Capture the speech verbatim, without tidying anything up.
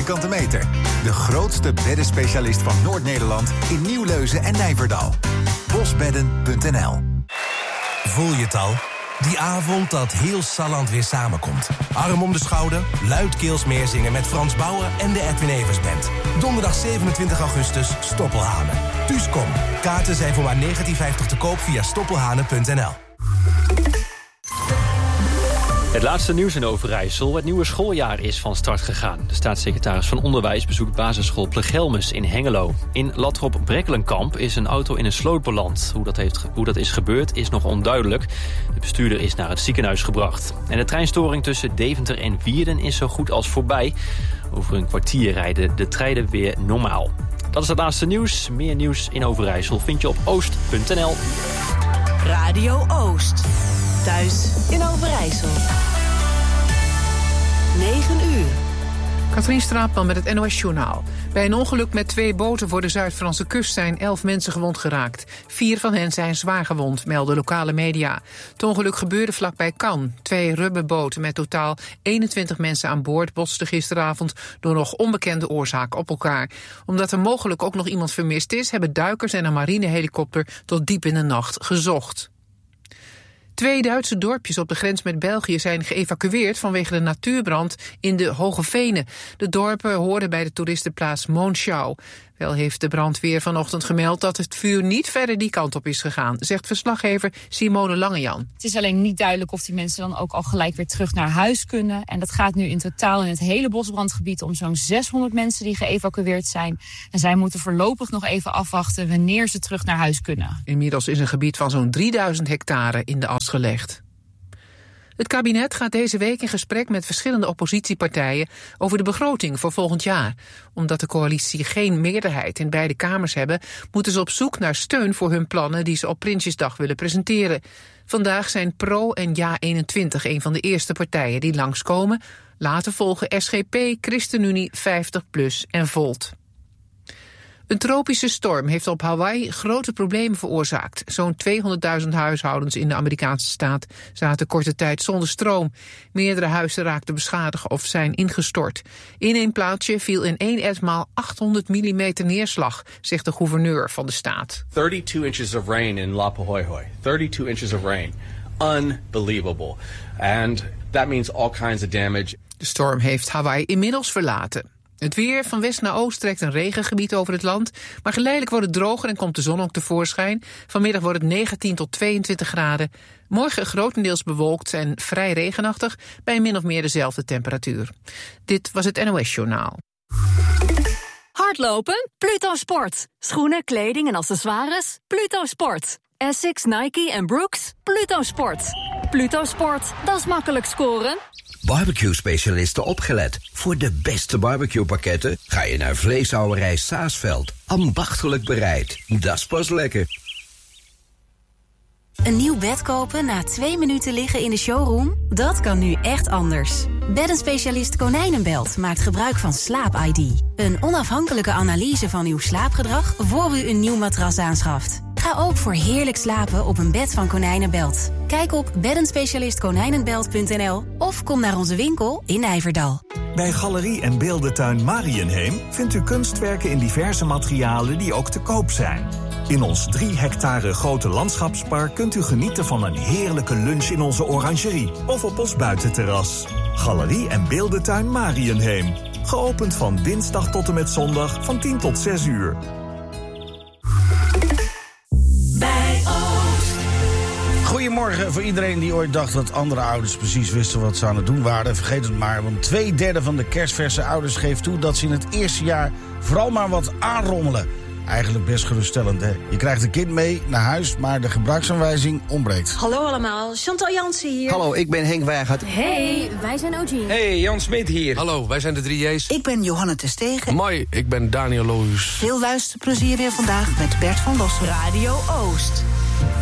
vierkante meter. De grootste beddenspecialist van Noord-Nederland in Nieuwleuzen en Nijverdal. bosbedden punt n l. Voel je het al? Die avond dat heel Salland weer samenkomt. Arm om de schouder, luidkeels meezingen met Frans Bauer en de Edwin Evers Band. Donderdag zevenentwintig augustus, Stoppelhanen. Thuis kom. Kaarten zijn voor maar negentien vijftig te koop via stoppelhanen punt n l. Het laatste nieuws in Overijssel. Het nieuwe schooljaar is van start gegaan. De staatssecretaris van Onderwijs bezoekt basisschool Plegelmus in Hengelo. In Latrop-Brekkelenkamp is een auto in een sloot beland. Hoe dat, heeft, hoe dat is gebeurd is nog onduidelijk. De bestuurder is naar het ziekenhuis gebracht. En de treinstoring tussen Deventer en Wierden is zo goed als voorbij. Over een kwartier rijden de treinen weer normaal. Dat is het laatste nieuws. Meer nieuws in Overijssel vind je op oost punt n l. Radio Oost. Thuis in Overijssel. negen uur. Katrien Straatman met het N O S-journaal. Bij een ongeluk met twee boten voor de Zuid-Franse kust zijn elf mensen gewond geraakt. Vier van hen zijn zwaar gewond, melden lokale media. Het ongeluk gebeurde vlakbij Cannes. Twee rubberboten met totaal eenentwintig mensen aan boord botsten gisteravond door nog onbekende oorzaak op elkaar. Omdat er mogelijk ook nog iemand vermist is, hebben duikers en een marinehelikopter tot diep in de nacht gezocht. Twee Duitse dorpjes op de grens met België zijn geëvacueerd vanwege de natuurbrand in de Hoge Venen. De dorpen horen bij de toeristenplaats Monschau. Wel heeft de brandweer vanochtend gemeld dat het vuur niet verder die kant op is gegaan, zegt verslaggever Simone Langejan. Het is alleen niet duidelijk of die mensen dan ook al gelijk weer terug naar huis kunnen. En dat gaat nu in totaal in het hele bosbrandgebied om zo'n zeshonderd mensen die geëvacueerd zijn. En zij moeten voorlopig nog even afwachten wanneer ze terug naar huis kunnen. Inmiddels is een gebied van zo'n drieduizend hectare in de as gelegd. Het kabinet gaat deze week in gesprek met verschillende oppositiepartijen over de begroting voor volgend jaar. Omdat de coalitie geen meerderheid in beide kamers hebben, moeten ze op zoek naar steun voor hun plannen die ze op Prinsjesdag willen presenteren. Vandaag zijn Pro en Ja eenentwintig een van de eerste partijen die langskomen. Later volgen S G P, ChristenUnie, vijftig plus en Volt. Een tropische storm heeft op Hawaii grote problemen veroorzaakt. Zo'n tweehonderdduizend huishoudens in de Amerikaanse staat zaten korte tijd zonder stroom. Meerdere huizen raakten beschadigd of zijn ingestort. In één plaatsje viel in één etmaal achthonderd millimeter neerslag, zegt de gouverneur van de staat. thirty-two inches of rain in Lapahoihoi. thirty-two inches of rain. Unbelievable. And that means all kinds of damage. De storm heeft Hawaii inmiddels verlaten. Het weer, van west naar oost trekt een regengebied over het land, maar geleidelijk wordt het droger en komt de zon ook tevoorschijn. Vanmiddag wordt het negentien tot tweeëntwintig graden. Morgen grotendeels bewolkt en vrij regenachtig bij min of meer dezelfde temperatuur. Dit was het N O S-journaal. Hardlopen? Pluto Sport. Schoenen, kleding en accessoires? Pluto Sport. Essex, Nike en Brooks? Pluto Sport. Pluto Sport, dat is makkelijk scoren. Barbecue-specialisten opgelet. Voor de beste barbecue-pakketten ga je naar Vleeshouwerij Saasveld. Ambachtelijk bereid. Dat is pas lekker. Een nieuw bed kopen na twee minuten liggen in de showroom? Dat kan nu echt anders. Beddenspecialist Konijnenbelt maakt gebruik van Slaap I D. Een onafhankelijke analyse van uw slaapgedrag voor u een nieuw matras aanschaft. Ga ook voor heerlijk slapen op een bed van Konijnenbelt. Kijk op beddenspecialist konijnenbelt punt n l of kom naar onze winkel in Nijverdal. Bij Galerie en Beeldentuin Marienheem vindt u kunstwerken in diverse materialen die ook te koop zijn. In ons drie hectare grote landschapspark kunt u genieten van een heerlijke lunch in onze orangerie of op ons buitenterras. Galerie en Beeldentuin Marienheem. Geopend van dinsdag tot en met zondag van tien tot zes uur. Bij Oost. Goedemorgen voor iedereen die ooit dacht dat andere ouders precies wisten wat ze aan het doen waren. Vergeet het maar, want twee derde van de kerstverse ouders geeft toe dat ze in het eerste jaar vooral maar wat aanrommelen. Eigenlijk best geruststellend, hè? Je krijgt een kind mee naar huis, maar de gebruiksaanwijzing ontbreekt. Hallo allemaal, Chantal Jansen hier. Hallo, ik ben Henk Weigert. Hey, wij zijn O G. Hey, Jan Smit hier. Hallo, wij zijn de drie J's. Ik ben Johanna Terstegen. Mooi, ik ben Daniel Lohuus. Veel luisterplezier weer vandaag met Bert van Lossen. Radio Oost.